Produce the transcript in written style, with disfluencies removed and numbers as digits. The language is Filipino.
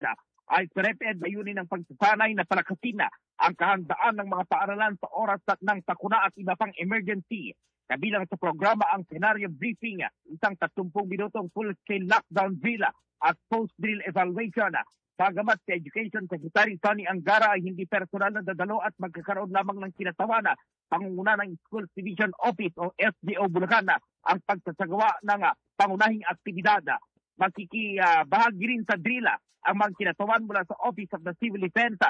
ay pereped layunin ng pagsasanay na palakasin ang kahandaan ng mga paaralan sa oras ng sakuna at iba pang emergency. Kabilang sa programa ang scenario briefing, isang 30 minutong full-scale lockdown drill at post-drill evaluation. Bagamat si Education Secretary Tony Angara ay hindi personal na dadalo at magkakaroon lamang ng kinatawan, pangunguna ng Schools Division Office o SDO Bulacan ang pagsasagawa ng pangunahing aktibidad. Makikibahagi rin sa drill ang mga kinatawan mula sa Office of the Civil Defense